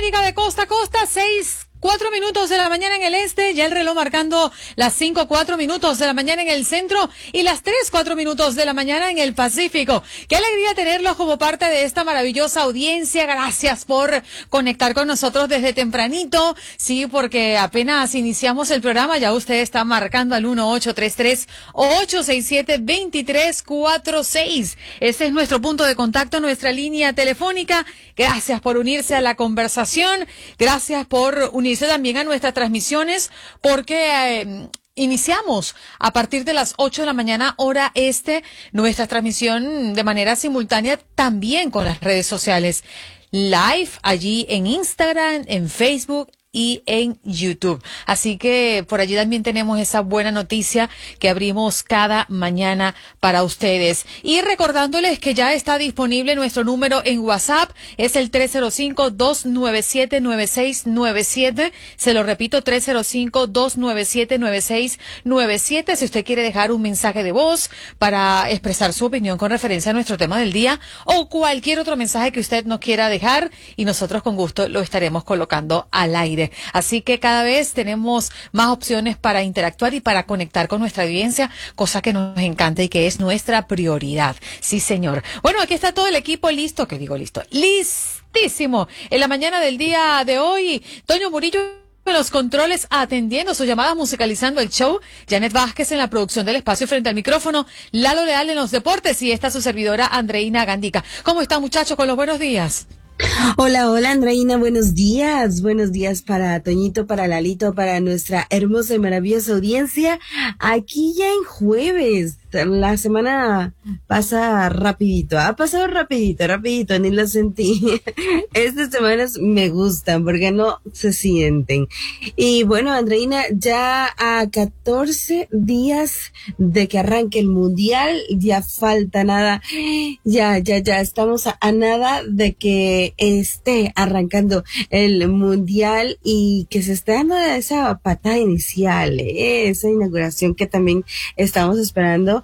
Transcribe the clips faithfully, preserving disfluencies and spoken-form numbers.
América de costa a costa, seis Cuatro minutos de la mañana en el este, ya el reloj marcando las cinco, cuatro minutos de la mañana en el centro y las tres, cuatro minutos de la mañana en el Pacífico. Qué alegría tenerlos como parte de esta maravillosa audiencia. Gracias por conectar con nosotros desde tempranito. Sí, porque apenas iniciamos el programa, ya usted está marcando al uno ocho tres tres, ocho seis siete, dos tres cuatro seis. Ese es nuestro punto de contacto, nuestra línea telefónica. Gracias por unirse a la conversación. Gracias por unirse también a nuestras transmisiones, porque eh, iniciamos a partir de las ocho de la mañana, hora este, nuestra transmisión de manera simultánea también con las redes sociales. Live allí en Instagram, en Facebook y en YouTube. Así que por allí también tenemos esa buena noticia que abrimos cada mañana para ustedes. Y recordándoles que ya está disponible nuestro número en WhatsApp, es el tres cero cinco, dos nueve siete, nueve seis nueve siete. Se lo repito, tres cero cinco, dos nueve siete, nueve seis nueve siete. Si usted quiere dejar un mensaje de voz para expresar su opinión con referencia a nuestro tema del día o cualquier otro mensaje que usted nos quiera dejar, y nosotros con gusto lo estaremos colocando al aire. Así que cada vez tenemos más opciones para interactuar y para conectar con nuestra audiencia, cosa que nos encanta y que es nuestra prioridad. Sí, señor. Bueno, aquí está todo el equipo listo, que digo listo, listísimo. En la mañana del día de hoy, Toño Murillo en los controles atendiendo sus llamadas, musicalizando el show, Janet Vázquez en la producción del espacio frente al micrófono, Lalo Leal en los deportes y esta su servidora Andreina Gandica. ¿Cómo están, muchachos, con los buenos días? Hola, hola Andreina, buenos días, buenos días para Toñito, para Lalito, para nuestra hermosa y maravillosa audiencia, aquí ya en jueves. La semana pasa rapidito, ha pasado rapidito, rapidito, ni lo sentí. Estas semanas me gustan porque no se sienten. Y bueno, Andreina, ya a catorce días de que arranque el mundial, ya falta nada, ya, ya, ya estamos a, a nada de que esté arrancando el mundial y que se esté dando esa patada inicial, ¿eh? Esa inauguración que también estamos esperando,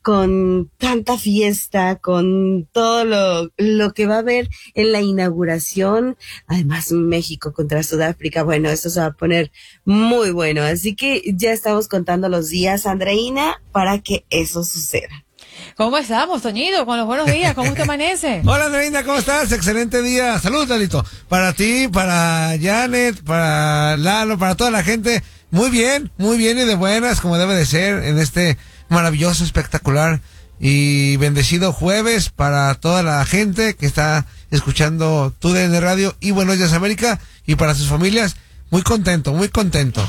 con tanta fiesta, con todo lo, lo que va a haber en la inauguración. Además, México contra Sudáfrica, bueno, eso se va a poner muy bueno. Así que ya estamos contando los días, Andreina, para que eso suceda. ¿Cómo estamos, Toñito? Con los buenos días, ¿cómo te amanece? Hola, Andreina, ¿cómo estás? Excelente día. Saludos, Lalito. Para ti, para Janet, para Lalo, para toda la gente. Muy bien, muy bien y de buenas, como debe de ser en este maravilloso, espectacular y bendecido jueves para toda la gente que está escuchando Tu D N Radio y Buenos Días América, y para sus familias. Muy contento, muy contento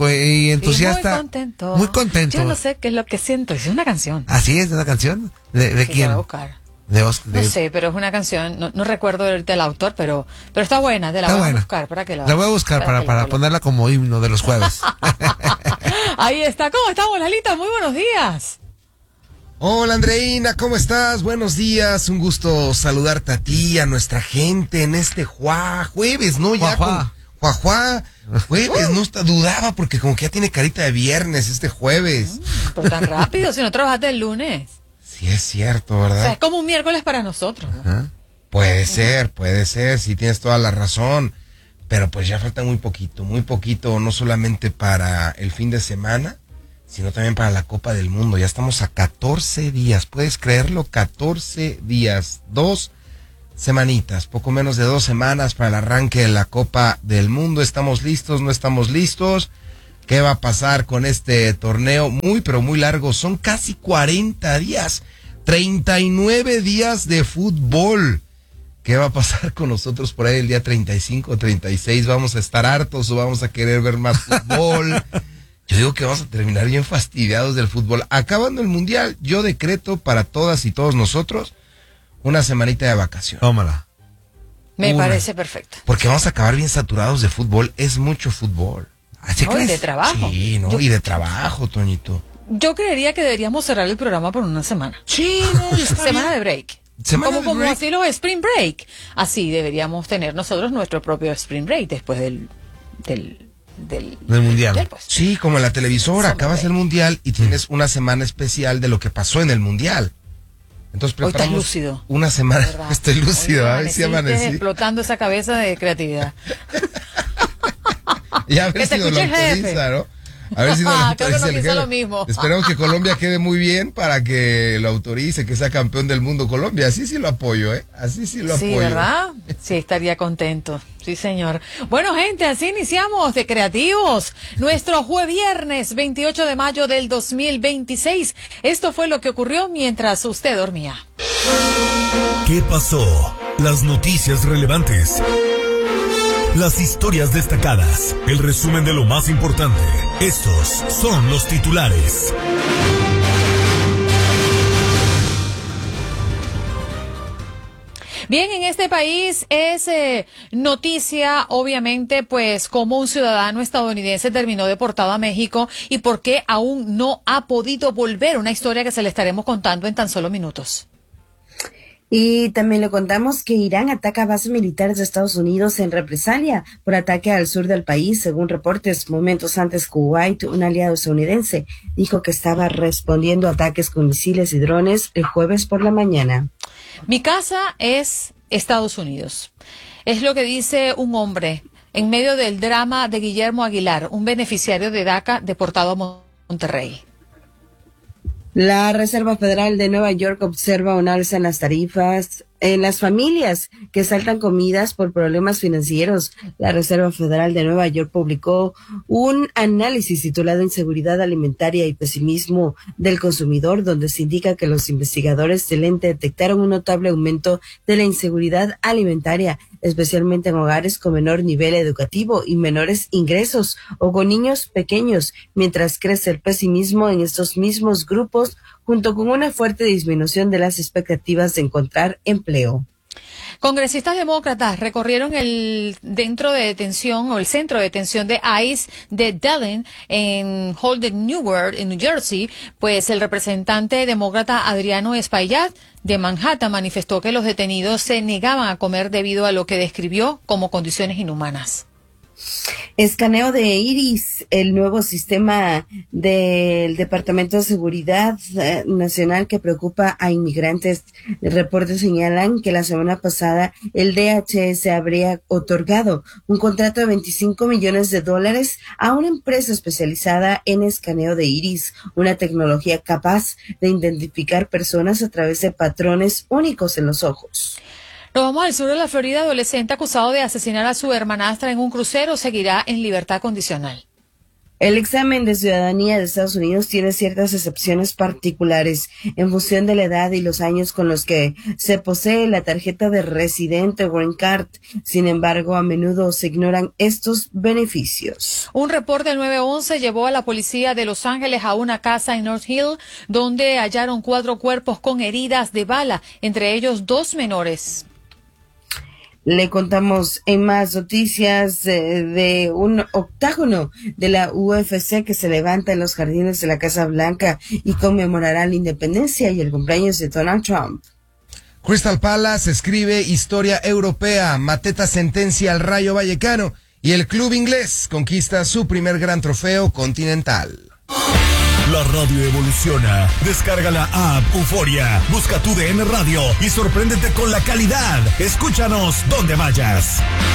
y entusiasta. Sí, muy contento. Muy contento. Yo no sé qué es lo que siento, es una canción. ¿Así es? ¿Una canción? ¿De, de Sí, quién? voy a buscar. De Oscar, de... No sé, pero es una canción, no, no recuerdo ahorita el autor, pero pero está buena, te la está voy buena. a buscar para que la La voy a buscar para, para, para ponerla como himno de los jueves. Ahí está. ¿Cómo estamos, Lalita? Muy buenos días. Hola, Andreina, ¿cómo estás? Buenos días, un gusto saludarte a ti, a nuestra gente en este juá, jueves, ¿no? Ya Juá, con juá, jueves, no está, dudaba porque como que ya tiene carita de viernes este jueves. Mm, pues tan rápido, si no trabajaste el lunes. Sí, es cierto, ¿verdad? O sea, es como un miércoles para nosotros, ¿no? Ajá. Puede ser, puede ser, sí tienes toda la razón, pero pues ya falta muy poquito, muy poquito, no solamente para el fin de semana, sino también para la Copa del Mundo. Ya estamos a catorce días, ¿puedes creerlo? catorce días, dos semanitas, poco menos de dos semanas para el arranque de la Copa del Mundo. ¿Estamos listos? ¿No estamos listos? ¿Qué va a pasar con este torneo muy, pero muy largo? Son casi cuarenta días, treinta y nueve días de fútbol. ¿Qué va a pasar con nosotros por ahí el día treinta y cinco, treinta y seis? ¿Vamos a estar hartos o vamos a querer ver más fútbol? Yo digo que vamos a terminar bien fastidiados del fútbol. Acabando el mundial, yo decreto para todas y todos nosotros una semanita de vacación. Tómala. Me Una. parece perfecto. Porque vamos a acabar bien saturados de fútbol. Es mucho fútbol. ¿Así No, y crees? de trabajo. Sí, ¿no? Yo- Y de trabajo, Toñito. Yo creería que deberíamos cerrar el programa por una semana. Sí, no, está Semana bien. de break. Semana como de como break. así los Spring Break. Así deberíamos tener nosotros nuestro propio Spring Break después del del del, Del mundial. pues. Sí, como en la televisora, Summer acabas break. el mundial y tienes una semana especial de lo que pasó en el mundial. Entonces Hoy estás preparamos lúcido, una semana. ¿verdad? Estoy lúcido, Hoy a ver si amaneciste amanecí. explotando esa cabeza de creatividad. Y a ver Que te si nos lo escuche el jefe. autoriza, ¿no? A ver si nos lo Creo que autoriza nos el hizo jefe. lo mismo. Esperemos que Colombia quede muy bien para que lo autorice, que sea campeón del mundo Colombia. Así sí lo apoyo, ¿eh? Así sí lo Sí, apoyo. ¿verdad? Sí, estaría contento. Sí, señor. Bueno, gente, así iniciamos de Creativos. Nuestro jueves viernes veintiocho de mayo del dos mil veintiséis. Esto fue lo que ocurrió mientras usted dormía. ¿Qué pasó? Las noticias relevantes. Las historias destacadas. El resumen de lo más importante. Estos son los titulares. Bien, en este país es eh, noticia, obviamente, pues cómo un ciudadano estadounidense terminó deportado a México y por qué aún no ha podido volver. Una historia que se le estaremos contando en tan solo minutos. Y también le contamos que Irán ataca bases militares de Estados Unidos en represalia por ataque al sur del país. Según reportes, momentos antes Kuwait, un aliado estadounidense, dijo que estaba respondiendo a ataques con misiles y drones el jueves por la mañana. Mi casa es Estados Unidos. Es lo que dice un hombre en medio del drama de Guillermo Aguilar, un beneficiario de DACA deportado a Monterrey. La Reserva Federal de Nueva York observa un alza en las tarifas en las familias que saltan comidas por problemas financieros. La Reserva Federal de Nueva York publicó un análisis titulado Inseguridad Alimentaria y Pesimismo del Consumidor, donde se indica que los investigadores del ente detectaron un notable aumento de la inseguridad alimentaria, especialmente en hogares con menor nivel educativo y menores ingresos o con niños pequeños, mientras crece el pesimismo en estos mismos grupos, junto con una fuerte disminución de las expectativas de encontrar empleo. Congresistas demócratas recorrieron el dentro de detención o el centro de detención de ICE de Dillon en Holden Newark, en New Jersey. Pues el representante demócrata Adriano Espaillat de Manhattan manifestó que los detenidos se negaban a comer debido a lo que describió como condiciones inhumanas. Escaneo de iris, el nuevo sistema del Departamento de Seguridad eh, Nacional que preocupa a inmigrantes. Reportes señalan que la semana pasada el D H S habría otorgado un contrato de veinticinco millones de dólares a una empresa especializada en escaneo de iris, una tecnología capaz de identificar personas a través de patrones únicos en los ojos. Nos vamos al sur de la Florida. Adolescente acusado de asesinar a su hermanastra en un crucero seguirá en libertad condicional. El examen de ciudadanía de Estados Unidos tiene ciertas excepciones particulares en función de la edad y los años con los que se posee la tarjeta de residente o Green Card. Sin embargo, a menudo se ignoran estos beneficios. Un reporte del nueve once llevó a la policía de Los Ángeles a una casa en North Hill, donde hallaron cuatro cuerpos con heridas de bala, entre ellos dos menores. Le contamos en más noticias eh, de un octágono de la U F C que se levanta en los jardines de la Casa Blanca y conmemorará la independencia y el cumpleaños de Donald Trump. Crystal Palace escribe historia europea, Mateta sentencia al Rayo Vallecano y el club inglés conquista su primer gran trofeo continental. La radio evoluciona. Descarga la app Euforia. Busca tu D N Radio y sorpréndete con la calidad. Escúchanos donde vayas.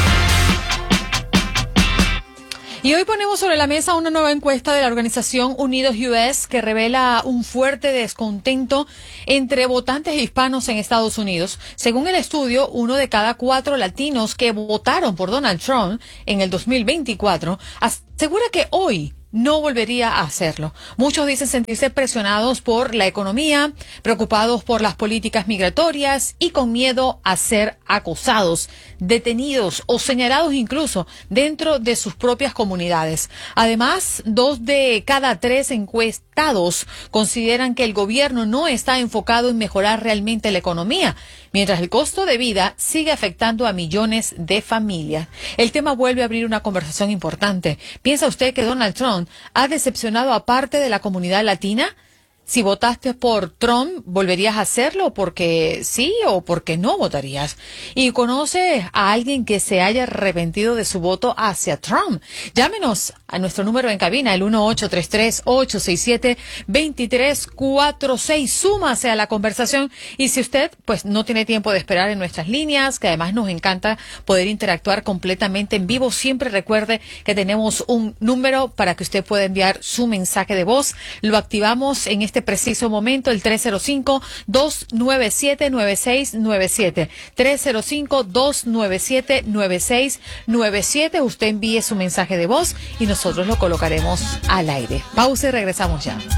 Y hoy ponemos sobre la mesa una nueva encuesta de la organización Unidos U S que revela un fuerte descontento entre votantes hispanos en Estados Unidos. Según el estudio, uno de cada cuatro latinos que votaron por Donald Trump en el dos mil veinticuatro asegura que hoy no volvería a hacerlo. Muchos dicen sentirse presionados por la economía, preocupados por las políticas migratorias y con miedo a ser acosados, detenidos o señalados incluso dentro de sus propias comunidades. Además, dos de cada tres encuestados consideran que el gobierno no está enfocado en mejorar realmente la economía, mientras el costo de vida sigue afectando a millones de familias. El tema vuelve a abrir una conversación importante. ¿Piensa usted que Donald Trump ha decepcionado a parte de la comunidad latina? Si votaste por Trump, ¿volverías a hacerlo? Porque sí o porque no votarías. Y conoces a alguien que se haya arrepentido de su voto hacia Trump. Llámenos a nuestro número en cabina, el uno ocho tres tres, ocho seis siete, dos tres cuatro seis. Súmase a la conversación. Y si usted pues no tiene tiempo de esperar en nuestras líneas, que además nos encanta poder interactuar completamente en vivo, siempre recuerde que tenemos un número para que usted pueda enviar su mensaje de voz. Lo activamos en este preciso momento, el tres cero cinco, dos nueve siete, nueve seis nueve siete. tres cero cinco, dos nueve siete, nueve seis nueve siete. Usted envíe su mensaje de voz y nosotros lo colocaremos al aire. Pausa y regresamos ya.